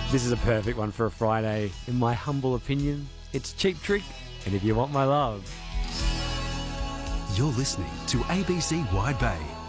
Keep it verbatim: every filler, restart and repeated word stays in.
This is a perfect one for a Friday. In my humble opinion, it's Cheap Trick, and If You Want My Love. You're listening to A B C Wide Bay.